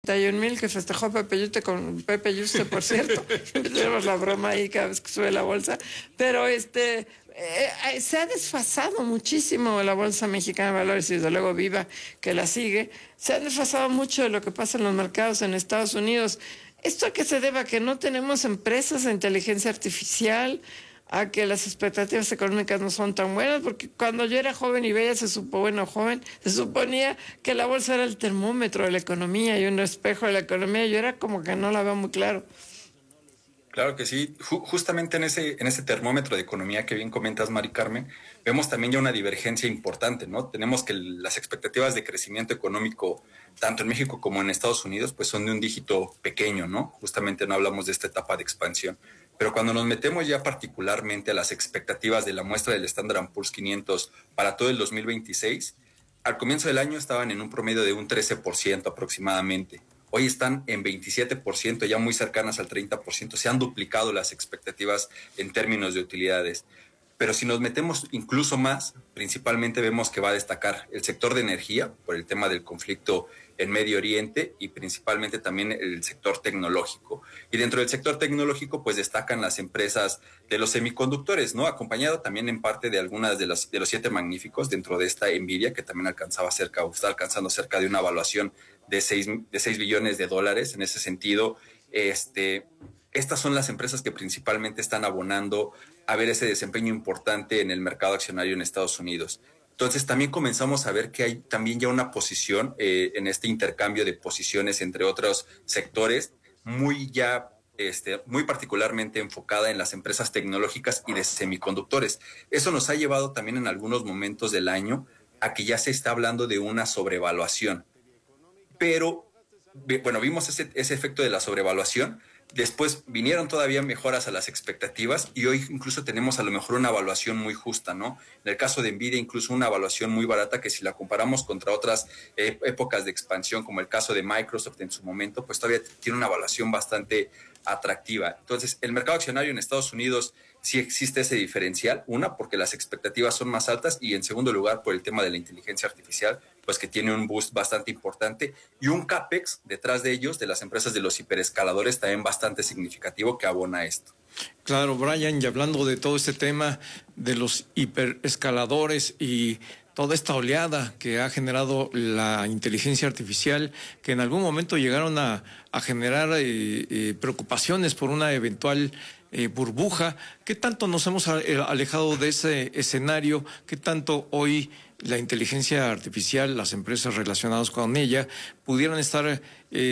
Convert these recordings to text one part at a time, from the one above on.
31,000 que festejó Pepe Yuste, por cierto. Tenemos la broma ahí cada vez que sube la bolsa. Pero se ha desfasado muchísimo la Bolsa Mexicana de Valores y desde luego Viva, que la sigue. Se ha desfasado mucho de lo que pasa en los mercados en Estados Unidos. ¿Esto a qué se debe? ¿A que no tenemos empresas de inteligencia artificial? ¿A que las expectativas económicas no son tan buenas? Porque cuando yo era joven y veía, se suponía que la bolsa era el termómetro de la economía y un espejo de la economía. Yo era como que no la veo muy claro. Claro que sí. Justamente en ese termómetro de economía que bien comentas, Mari Carmen, vemos también ya una divergencia importante, ¿no? Tenemos que las expectativas de crecimiento económico, tanto en México como en Estados Unidos, pues son de un dígito pequeño, ¿no? Justamente no hablamos de esta etapa de expansión. Pero cuando nos metemos ya particularmente a las expectativas de la muestra del Standard & Poor's 500 para todo el 2026, al comienzo del año estaban en un promedio de un 13% aproximadamente. Hoy están en 27%, ya muy cercanas al 30%. Se han duplicado las expectativas en términos de utilidades. Pero si nos metemos incluso más, principalmente vemos que va a destacar el sector de energía por el tema del conflicto en Medio Oriente y principalmente también el sector tecnológico. Y dentro del sector tecnológico, pues destacan las empresas de los semiconductores, ¿no? Acompañado también en parte de algunas de los 7 magníficos dentro de esta Nvidia, que también está alcanzando cerca de una evaluación de 6 billones de dólares. En ese sentido, estas son las empresas que principalmente están abonando a ver ese desempeño importante en el mercado accionario en Estados Unidos. Entonces también comenzamos a ver que hay también ya una posición en este intercambio de posiciones entre otros sectores muy particularmente enfocada en las empresas tecnológicas y de semiconductores. Eso nos ha llevado también en algunos momentos del año a que ya se está hablando de una sobrevaluación. Pero, bueno, vimos ese efecto de la sobrevaluación. Después vinieron todavía mejoras a las expectativas y hoy incluso tenemos a lo mejor una evaluación muy justa, ¿no? En el caso de Nvidia, incluso una evaluación muy barata que si la comparamos contra otras épocas de expansión, como el caso de Microsoft en su momento, pues todavía tiene una evaluación bastante atractiva. Entonces, el mercado accionario en Estados Unidos sí existe ese diferencial, una, porque las expectativas son más altas y en segundo lugar, por el tema de la inteligencia artificial, pues que tiene un boost bastante importante y un CAPEX detrás de ellos, de las empresas de los hiperescaladores, también bastante significativo que abona esto. Claro, Brian, y hablando de todo este tema de los hiperescaladores y toda esta oleada que ha generado la inteligencia artificial, que en algún momento llegaron a generar preocupaciones por una eventual burbuja, ¿qué tanto nos hemos alejado de ese escenario? ¿Qué tanto hoy la inteligencia artificial, las empresas relacionadas con ella, pudieran estar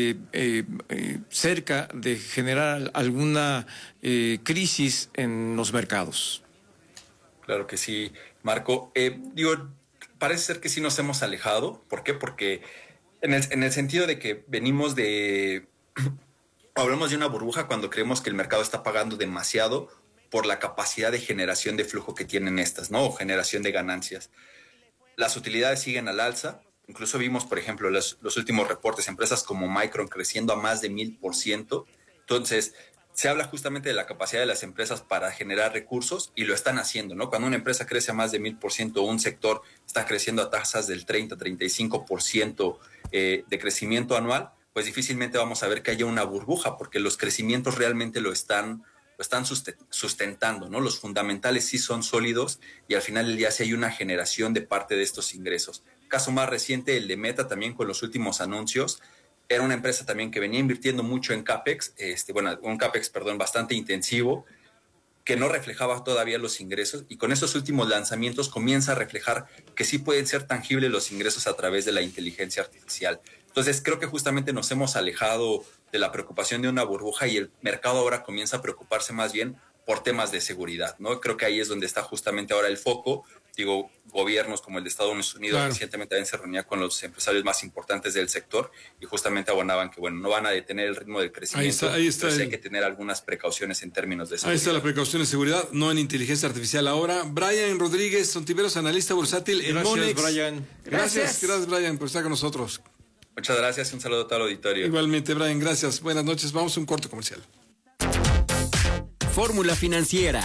cerca de generar alguna crisis en los mercados? Claro que sí, Marco. Parece ser que sí nos hemos alejado. ¿Por qué? Porque en el sentido de que venimos de... hablamos de una burbuja cuando creemos que el mercado está pagando demasiado por la capacidad de generación de flujo que tienen estas, ¿no? O generación de ganancias. Las utilidades siguen al alza. Incluso vimos, por ejemplo, los últimos reportes, empresas como Micron creciendo a más de 1000%. Entonces, se habla justamente de la capacidad de las empresas para generar recursos y lo están haciendo, ¿no? Cuando una empresa crece a más de 1000%, un sector está creciendo a tasas del 30-35% de crecimiento anual, pues difícilmente vamos a ver que haya una burbuja, porque los crecimientos realmente lo están sustentando, ¿no? Los fundamentales sí son sólidos y al final del día sí hay una generación de parte de estos ingresos. Caso más reciente, el de Meta también con los últimos anuncios. Era una empresa también que venía invirtiendo mucho en CAPEX, un CAPEX, bastante intensivo, que no reflejaba todavía los ingresos, y con estos últimos lanzamientos comienza a reflejar que sí pueden ser tangibles los ingresos a través de la inteligencia artificial. Entonces creo que justamente nos hemos alejado de la preocupación de una burbuja y el mercado ahora comienza a preocuparse más bien por temas de seguridad, ¿no? Creo que ahí es donde está justamente ahora el foco. Digo, gobiernos como el de Estados Unidos, claro, recientemente también se reunía con los empresarios más importantes del sector y justamente abonaban que, bueno, no van a detener el ritmo del crecimiento, ahí está pero hay que tener algunas precauciones en términos de seguridad. Ahí está la precaución de seguridad, no en inteligencia artificial ahora. Brian Rodríguez, Ontiveros, analista bursátil en Monex. Gracias, Brian. Gracias, Brian, por estar con nosotros. Muchas gracias, un saludo a todo el auditorio. Igualmente, Brian, gracias. Buenas noches, vamos a un corto comercial. Fórmula Financiera.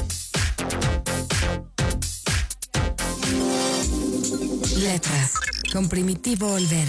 Letras. con Primitivo Olvera.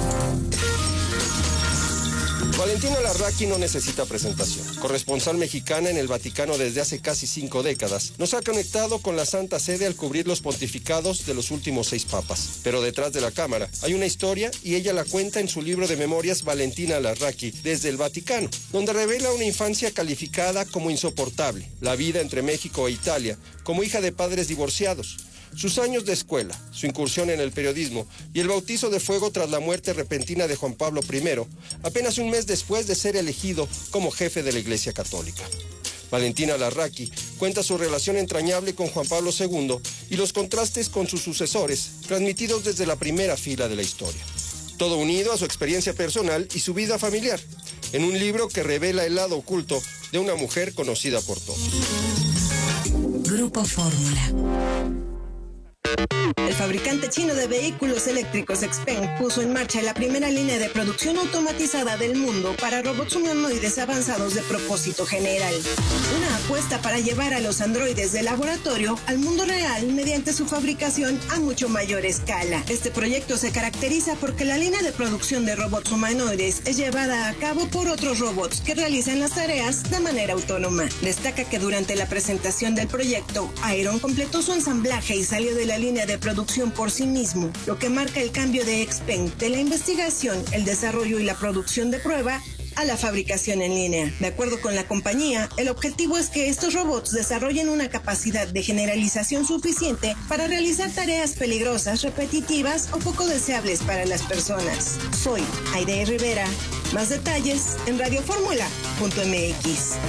Valentina Larraqui no necesita presentación. Corresponsal mexicana en el Vaticano desde hace casi 5 décadas, nos ha conectado con la Santa Sede al cubrir los pontificados de los últimos 6 papas. Pero detrás de la cámara hay una historia y ella la cuenta en su libro de memorias Valentina Larraqui desde el Vaticano, donde revela una infancia calificada como insoportable, la vida entre México e Italia, como hija de padres divorciados, sus años de escuela, su incursión en el periodismo y el bautizo de fuego tras la muerte repentina de Juan Pablo I, apenas un mes después de ser elegido como jefe de la Iglesia Católica. Valentina Larraqui cuenta su relación entrañable con Juan Pablo II y los contrastes con sus sucesores, transmitidos desde la primera fila de la historia. Todo unido a su experiencia personal y su vida familiar, en un libro que revela el lado oculto de una mujer conocida por todos. Grupo Fórmula. El fabricante chino de vehículos eléctricos XPeng puso en marcha la primera línea de producción automatizada del mundo para robots humanoides avanzados de propósito general. Una apuesta para llevar a los androides de laboratorio al mundo real mediante su fabricación a mucho mayor escala. Este proyecto se caracteriza porque la línea de producción de robots humanoides es llevada a cabo por otros robots que realizan las tareas de manera autónoma. Destaca que durante la presentación del proyecto, Iron completó su ensamblaje y salió de la línea de producción por sí mismo, lo que marca el cambio de XPeng de la investigación, el desarrollo y la producción de prueba a la fabricación en línea. De acuerdo con la compañía, el objetivo es que estos robots desarrollen una capacidad de generalización suficiente para realizar tareas peligrosas, repetitivas o poco deseables para las personas. Soy Aide Rivera. Más detalles en radioformula.mx.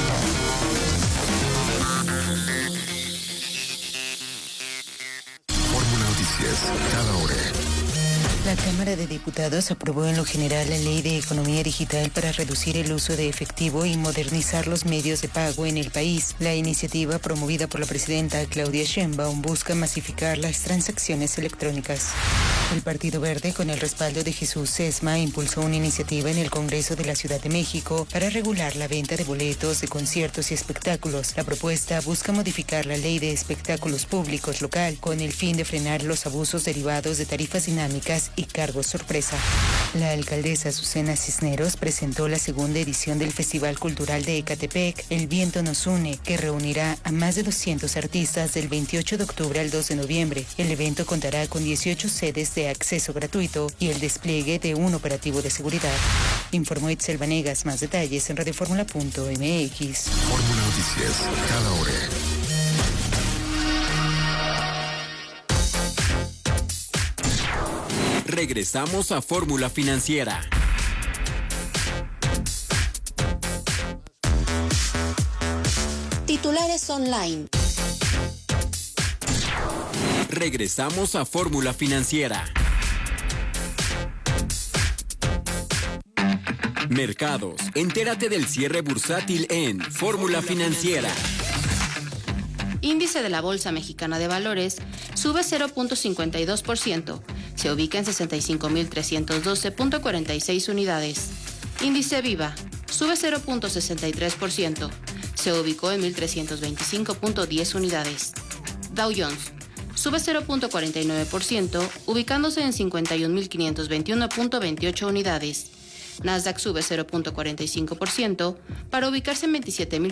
Cada hora. La Cámara de Diputados aprobó en lo general la Ley de Economía Digital para reducir el uso de efectivo y modernizar los medios de pago en el país. La iniciativa, promovida por la presidenta Claudia Sheinbaum, busca masificar las transacciones electrónicas. El Partido Verde, con el respaldo de Jesús Sesma, impulsó una iniciativa en el Congreso de la Ciudad de México para regular la venta de boletos de conciertos y espectáculos. La propuesta busca modificar la Ley de Espectáculos Públicos local con el fin de frenar los abusos derivados de tarifas dinámicas y cargos sorpresa. La alcaldesa Azucena Cisneros presentó la segunda edición del Festival Cultural de Ecatepec, El Viento Nos Une, que reunirá a más de 200 artistas del 28 de octubre al 2 de noviembre. El evento contará con 18 sedes de acceso gratuito y el despliegue de un operativo de seguridad. Informó Itzel Vanegas. Más detalles en radioformula.mx. Fórmula Noticias, cada hora. Regresamos a Fórmula Financiera. Titulares online. Regresamos a Fórmula Financiera. Mercados. Entérate del cierre bursátil en Fórmula Financiera. Índice de la Bolsa Mexicana de Valores sube 0.52%. Se ubica en 65.312.46 unidades. Índice Viva sube 0.63%. Se ubicó en 1.325.10 unidades. Dow Jones sube 0.49%, ubicándose en 51.521.28 unidades. Nasdaq sube 0.45% para ubicarse en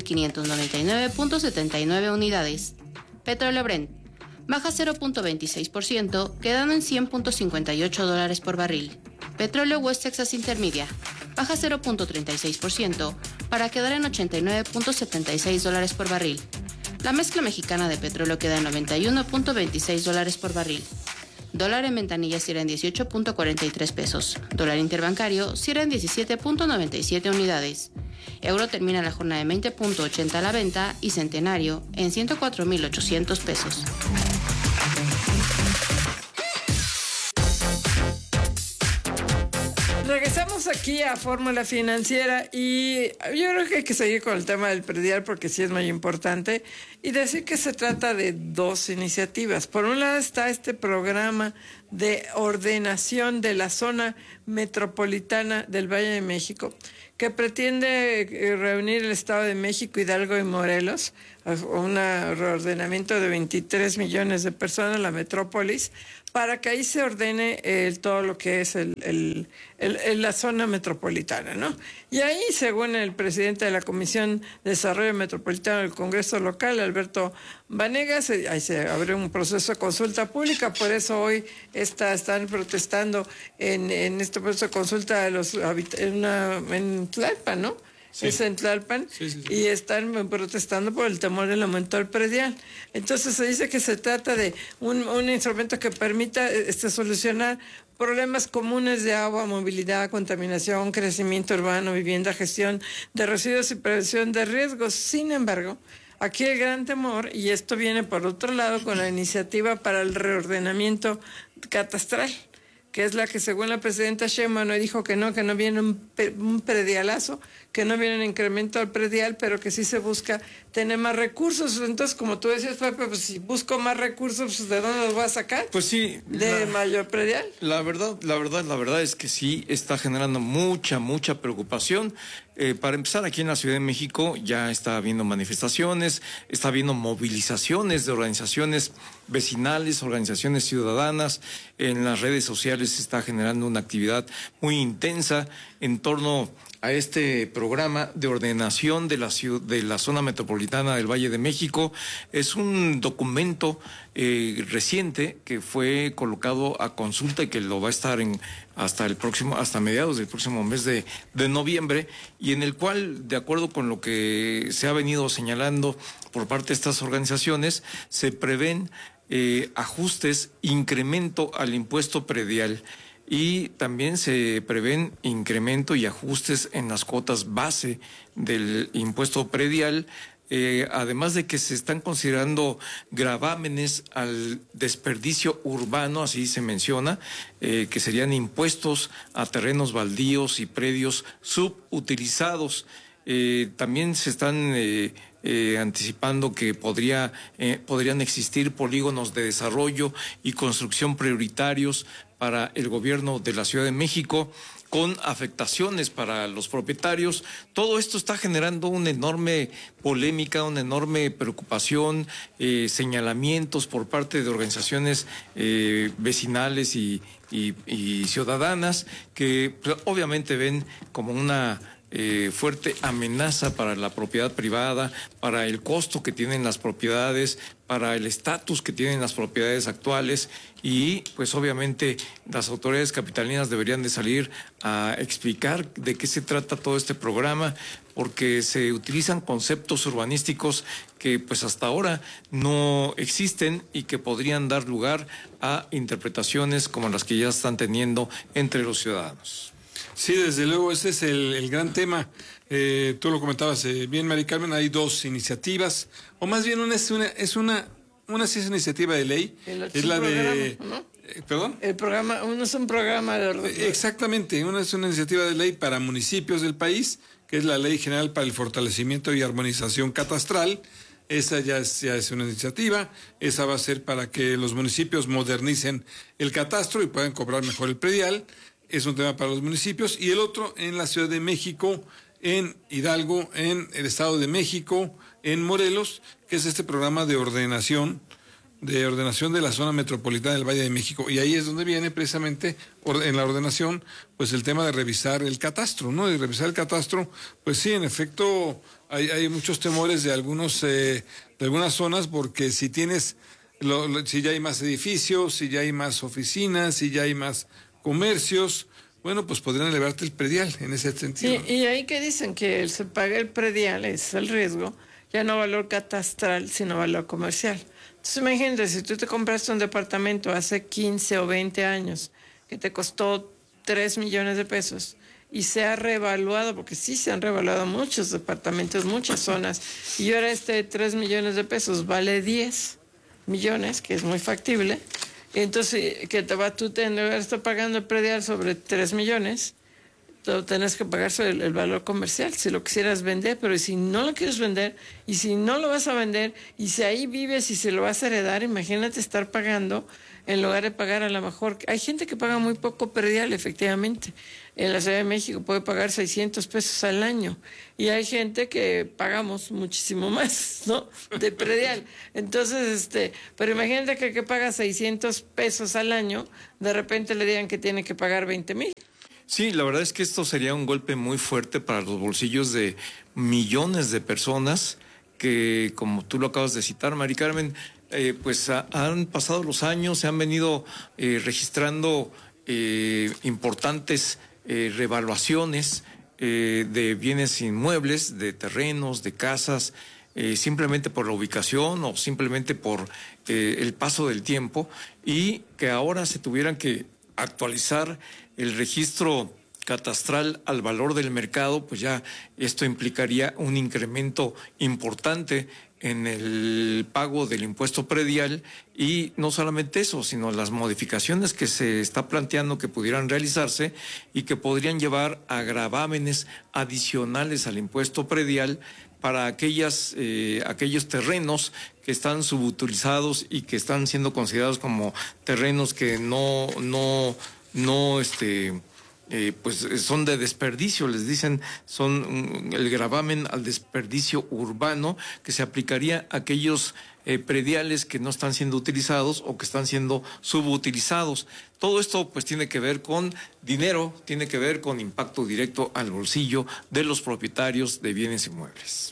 27.599.79 unidades. Petróleo Brent baja 0.26%, quedando en $100.58 por barril. Petróleo West Texas Intermedia baja 0.36% para quedar en $89.76 por barril. La mezcla mexicana de petróleo queda en $91.26 por barril. Dólar en ventanilla cierra en 18.43 pesos. Dólar interbancario cierra en 17.97 unidades. Euro termina la jornada en 20.80 a la venta y centenario en 104.800 pesos. Regresamos aquí a Fórmula Financiera y yo creo que hay que seguir con el tema del predial porque sí es muy importante y decir que se trata de dos iniciativas. Por un lado está este programa de ordenación de la zona metropolitana del Valle de México que pretende reunir el Estado de México, Hidalgo y Morelos, un reordenamiento de 23 millones de personas, la metrópolis, para que ahí se ordene todo lo que es la zona metropolitana, ¿no? Y ahí, según el presidente de la Comisión de Desarrollo Metropolitano del Congreso Local, Alberto Vanegas, ahí se abre un proceso de consulta pública, por eso hoy están protestando en este proceso de consulta de los en Tlalpan, ¿no? Sí. Es en Tlalpan, sí. Y están protestando por el temor del aumento del predial. Entonces se dice que se trata de un instrumento que permita solucionar problemas comunes de agua, movilidad, contaminación, crecimiento urbano, vivienda, gestión de residuos y prevención de riesgos. Sin embargo, aquí el gran temor, y esto viene por otro lado con la iniciativa para el reordenamiento catastral, que es la que según la presidenta Sheinbaum dijo que no viene un predialazo, que no viene un incremento al predial, pero que sí se busca tener más recursos. Entonces, como tú decías, Pepe, pues si busco más recursos, pues ¿de dónde los voy a sacar? Pues sí. ¿De mayor predial? La verdad es que sí está generando mucha preocupación. Para empezar, aquí en la Ciudad de México ya está habiendo manifestaciones, está habiendo movilizaciones de organizaciones vecinales, organizaciones ciudadanas. En las redes sociales se está generando una actividad muy intensa en torno a este programa de ordenación de la zona metropolitana del Valle de México. Es un documento reciente que fue colocado a consulta y que lo va a estar hasta mediados del próximo mes de noviembre, y en el cual, de acuerdo con lo que se ha venido señalando por parte de estas organizaciones, se prevén ajustes, incremento al impuesto predial. Y también se prevén incremento y ajustes en las cuotas base del impuesto predial, además de que se están considerando gravámenes al desperdicio urbano, así se menciona, que serían impuestos a terrenos baldíos y predios subutilizados. También se están anticipando que podrían existir polígonos de desarrollo y construcción prioritarios para el gobierno de la Ciudad de México, con afectaciones para los propietarios. Todo esto está generando una enorme polémica, una enorme preocupación, señalamientos por parte de organizaciones vecinales y ciudadanas que obviamente ven como una fuerte amenaza para la propiedad privada, para el costo que tienen las propiedades, para el estatus que tienen las propiedades actuales, y pues obviamente las autoridades capitalinas deberían de salir a explicar de qué se trata todo este programa, porque se utilizan conceptos urbanísticos que pues hasta ahora no existen y que podrían dar lugar a interpretaciones como las que ya están teniendo entre los ciudadanos. Sí, desde luego, ese es el gran tema. Tú lo comentabas bien, Mari Carmen, hay dos iniciativas, o más bien una sí es una iniciativa de ley, es la de... ¿no? ¿Perdón? El programa, uno es un programa de orden. Exactamente, una es una iniciativa de ley para municipios del país, que es la Ley General para el Fortalecimiento y Armonización Catastral. Esa ya es una iniciativa, esa va a ser para que los municipios modernicen el catastro y puedan cobrar mejor el predial. Es un tema para los municipios. Y el otro en la Ciudad de México, en Hidalgo, en el Estado de México, en Morelos, que es este programa de ordenación de la zona metropolitana del Valle de México. Y ahí es donde viene precisamente en la ordenación, pues el tema de revisar el catastro, ¿no? De revisar el catastro, pues sí, en efecto, hay muchos temores de algunas zonas, porque si tienes, si ya hay más edificios, si ya hay más oficinas, si ya hay más comercios, bueno, pues podrían elevarte el predial en ese sentido. Y ahí que dicen que se paga el predial, es el riesgo, ya no valor catastral, sino valor comercial. Entonces imagínate, si tú te compraste un departamento hace 15 o 20 años, que te costó 3 millones de pesos, y se ha revaluado, porque sí se han revaluado muchos departamentos, muchas zonas, y ahora 3 millones de pesos vale 10 millones, que es muy factible. Entonces, tú estás pagando el predial sobre 3 millones, tú tenés que pagar sobre el valor comercial, si lo quisieras vender, pero si no lo quieres vender, y si no lo vas a vender, y si ahí vives y se lo vas a heredar, imagínate estar pagando en lugar de pagar a lo mejor, hay gente que paga muy poco predial, efectivamente. En la Ciudad de México puede pagar 600 pesos al año y hay gente que pagamos muchísimo más, ¿no? De predial. Entonces, pero imagínate que paga 600 pesos al año, de repente le digan que tiene que pagar 20,000. Sí, la verdad es que esto sería un golpe muy fuerte para los bolsillos de millones de personas que, como tú lo acabas de citar, Mari Carmen, pues han pasado los años, se han venido registrando importantes revaluaciones de bienes inmuebles, de terrenos, de casas, simplemente por la ubicación o simplemente por el paso del tiempo, y que ahora se tuvieran que actualizar el registro catastral al valor del mercado, pues ya esto implicaría un incremento importante en el pago del impuesto predial, y no solamente eso, sino las modificaciones que se está planteando que pudieran realizarse y que podrían llevar a gravámenes adicionales al impuesto predial para aquellos terrenos que están subutilizados y que están siendo considerados como terrenos que pues son de desperdicio, les dicen, son el gravamen al desperdicio urbano que se aplicaría a aquellos prediales que no están siendo utilizados o que están siendo subutilizados. Todo esto pues tiene que ver con dinero, tiene que ver con impacto directo al bolsillo de los propietarios de bienes inmuebles.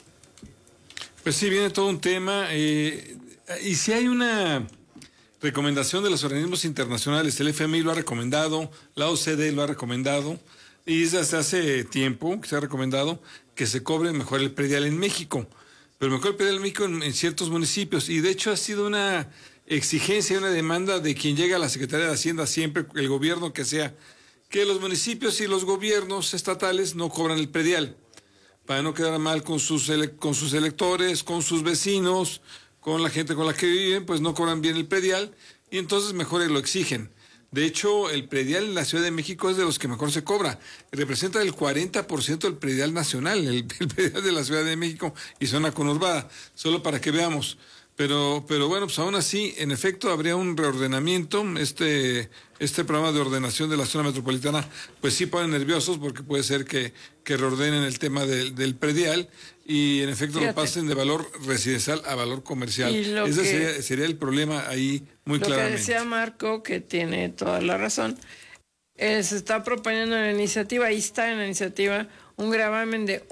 Pues sí, viene todo un tema, y si hay una recomendación de los organismos internacionales, el FMI lo ha recomendado, la OCDE lo ha recomendado, y desde hace tiempo que se ha recomendado que se cobre mejor el predial en México, pero mejor el predial en México en ciertos municipios, y de hecho ha sido una exigencia, una demanda de quien llega a la Secretaría de Hacienda siempre, el gobierno que sea, que los municipios y los gobiernos estatales no cobran el predial, para no quedar mal con sus electores, con sus vecinos, con la gente con la que viven, pues no cobran bien el predial y entonces mejor lo exigen. De hecho, el predial en la Ciudad de México es de los que mejor se cobra. Representa el 40% del predial nacional, el predial de la Ciudad de México y zona conurbada, solo para que veamos. Pero bueno, pues aún así, en efecto, habría un reordenamiento. Este programa de ordenación de la zona metropolitana, pues sí pone nerviosos porque puede ser que reordenen el tema del predial y en efecto lo pasen de valor residencial a valor comercial. Ese sería el problema ahí muy claramente. Lo que decía Marco, que tiene toda la razón, se está proponiendo en la iniciativa, ahí está en la iniciativa, un gravamen de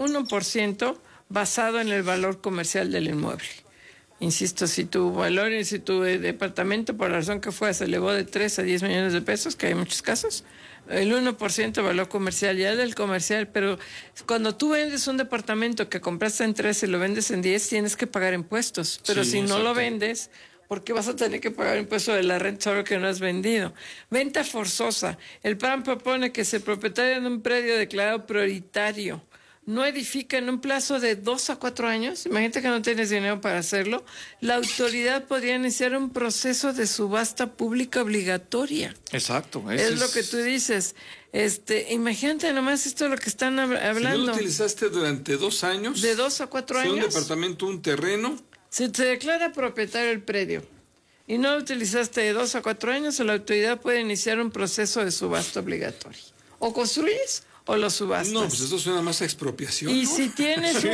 1% basado en el valor comercial del inmueble. Insisto, si tu valor y si tu departamento, por la razón que fue, se elevó de 3 a 10 millones de pesos, que hay muchos casos, el 1% de valor comercial, ya del comercial, pero cuando tú vendes un departamento que compraste en 3 y lo vendes en 10, tienes que pagar impuestos. Pero si no lo vendes, ¿por qué vas a tener que pagar impuesto de la renta sobre que no has vendido? Venta forzosa. El PAN propone que si el propietario de un predio declarado prioritario no edifica en un plazo de 2 a 4 años, imagínate que no tienes dinero para hacerlo, la autoridad podría iniciar un proceso de subasta pública obligatoria. Exacto. Es lo que tú dices. Imagínate nomás esto es lo que están hablando. Si no lo utilizaste durante 2 años. De 2 a 4 años. Un departamento, un terreno. Si te declara propietario del predio y no lo utilizaste de 2 a 4 años, la autoridad puede iniciar un proceso de subasta obligatoria. O construyes o lo subastas. No, pues eso suena más a expropiación. Y ¿no? si tienes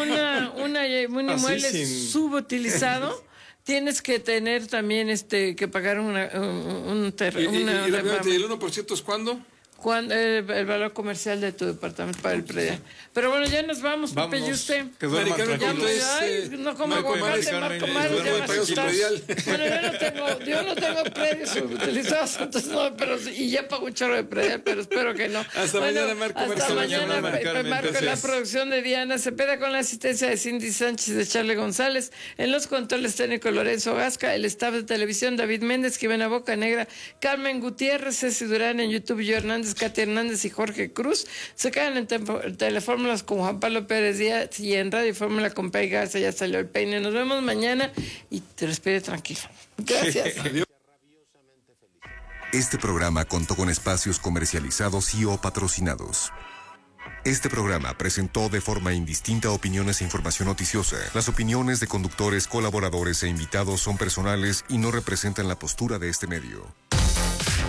un inmueble subutilizado, tienes que tener también que pagar un terreno. ¿Y el 1% es cuándo? El valor comercial de tu departamento para el predial. Pero bueno, ya nos vamos, Pepe y usted. Que duerman tranquilos. No como aguacate, Marco Mario, ya me asustaste. Bueno, yo no tengo predios utilizados, entonces no, pero y ya pago un chorro de predial, pero espero que no. Hasta mañana, Marco. Hasta mañana, Marco, en la producción de Diana Cepeda, con la asistencia de Cindy Sánchez y de Charlie González, en los controles técnicos Lorenzo Gasca, el staff de televisión David Méndez, Jimena Boca Negra, Carmen Gutiérrez, Ceci Durán en YouTube, yo Hernández, Katy Hernández y Jorge Cruz. Se quedan en Telefórmulas con Juan Pablo Pérez Díaz y en Radio Fórmula con Pei Garza. Ya salió el peine. Nos vemos mañana y te respire tranquilo. Gracias. Este programa contó con espacios comercializados y o patrocinados. Este programa presentó de forma indistinta opiniones e información noticiosa. Las opiniones de conductores, colaboradores e invitados son personales y no representan la postura de este medio.